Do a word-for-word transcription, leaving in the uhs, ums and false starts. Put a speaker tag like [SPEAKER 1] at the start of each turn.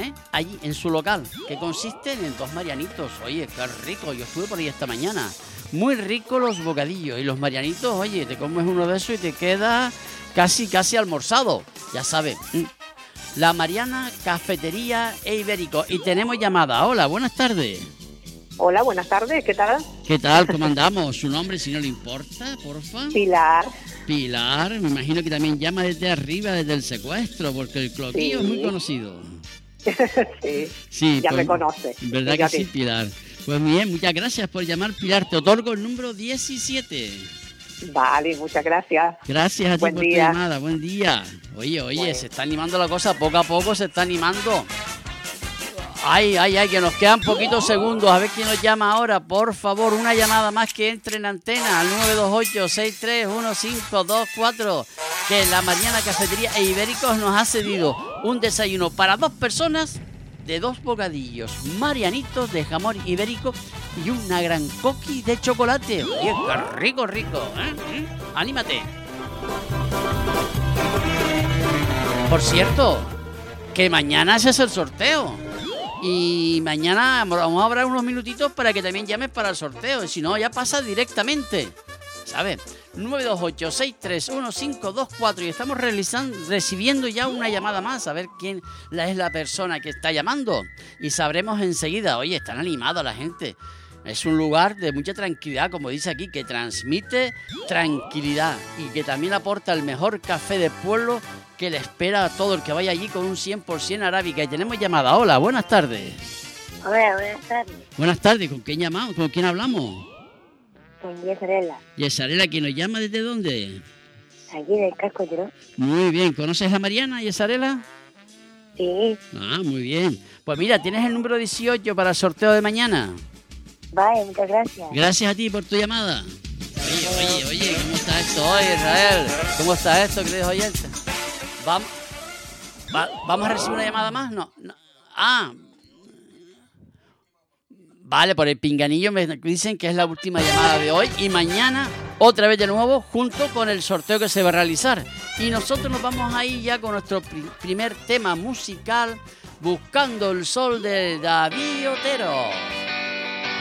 [SPEAKER 1] ¿eh? Allí en su local, que consisten en dos marianitos. Oye, qué rico, yo estuve por ahí esta mañana. Muy rico los bocadillos y los marianitos, oye, te comes uno de esos y te queda casi, casi almorzado. Ya sabes, la Mariana Cafetería e Ibérico. Y tenemos llamada. Hola, buenas tardes.
[SPEAKER 2] Hola, buenas tardes, ¿qué tal?
[SPEAKER 1] ¿Qué tal? ¿Cómo andamos? ¿Su nombre, si no le importa, porfa?
[SPEAKER 2] Pilar.
[SPEAKER 1] Pilar, me imagino que también llama desde arriba, desde el secuestro, porque el cloquillo
[SPEAKER 2] Sí.
[SPEAKER 1] es muy conocido.
[SPEAKER 2] Sí,
[SPEAKER 1] Sí,
[SPEAKER 2] ya
[SPEAKER 1] pues,
[SPEAKER 2] me conoce.
[SPEAKER 1] ¿Verdad
[SPEAKER 2] Ya
[SPEAKER 1] que sí, Pilar? Pues bien, muchas gracias por llamar, Pilar. Te otorgo el número diecisiete.
[SPEAKER 2] Vale, muchas gracias.
[SPEAKER 1] Gracias a ti
[SPEAKER 2] Buen
[SPEAKER 1] por tu
[SPEAKER 2] día.
[SPEAKER 1] llamada. Buen día. Oye, oye,
[SPEAKER 2] Bueno.
[SPEAKER 1] se está animando la cosa, poco a poco se está animando. Ay, ay, ay, que nos quedan poquitos segundos. A ver quién nos llama ahora. Por favor, una llamada más que entre en antena al nueve dos ocho, seis tres uno cinco dos cuatro. Que la Mariana Cafetería e Ibéricos nos ha cedido un desayuno para dos personas de dos bocadillos marianitos de jamón ibérico y una gran coqui de chocolate. Oye, qué rico, rico. ¿eh? ¿Eh? Anímate. Por cierto, que mañana ese es el sorteo. Y mañana vamos a hablar unos minutitos para que también llames para el sorteo. Y si no, ya pasa directamente. ¿Sabes? nueve dos ocho, seis tres uno cinco dos cuatro. Y estamos realizando, recibiendo ya una llamada más. A ver quién la, es la persona que está llamando. Y sabremos enseguida. Oye, están animados la gente. Es un lugar de mucha tranquilidad, como dice aquí, que transmite tranquilidad. Y que también aporta el mejor café de pueblo que le espera a todo el que vaya allí con un cien por ciento arábica. Y tenemos llamada. Hola, buenas tardes.
[SPEAKER 3] Hola, buenas tardes.
[SPEAKER 1] Buenas tardes, ¿con quién llamamos? ¿Con quién hablamos?
[SPEAKER 3] Con Yesarela,
[SPEAKER 1] Yesarela, ¿quién nos llama desde dónde?
[SPEAKER 3] aquí del casco yo.
[SPEAKER 1] Muy bien, ¿conoces a Mariana, Yesarela?
[SPEAKER 3] Sí,
[SPEAKER 1] Ah, muy bien. Pues mira, tienes el número dieciocho para el sorteo de mañana.
[SPEAKER 3] vale, muchas gracias.
[SPEAKER 1] Gracias a ti por tu llamada. Oye, oye, oye, ¿cómo está esto hoy, Israel? ¿Cómo está esto, queridos oyentes? Vamos, va- ¿Vamos a recibir una llamada más? No, no. Ah, vale, por el pinganillo me dicen que es la última llamada de hoy y mañana otra vez de nuevo junto con el sorteo que se va a realizar. Y nosotros nos vamos a ir ya con nuestro pri- primer tema musical, Buscando el Sol de David Otero.